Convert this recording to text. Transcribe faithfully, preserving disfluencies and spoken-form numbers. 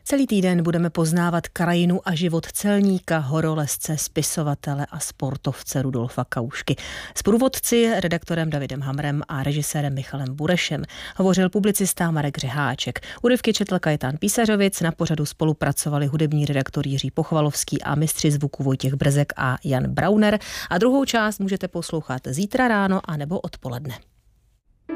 Celý týden budeme poznávat krajinu a život celníka, horolezce, spisovatele a sportovce Rudolfa Kaoušky. S průvodci, redaktorem Davidem Hamrem a režisérem Michalem Burešem hovořil publicista Marek Řeháček. Úryvky četl Kajetán Písařovic, na pořadu spolupracovali hudební redaktor Jiří Pochvalovský a mistři zvuku Vojtěch Brzek a Jan Brauner. A druhou část můžete poslouchat zítra ráno a nebo odpoledne.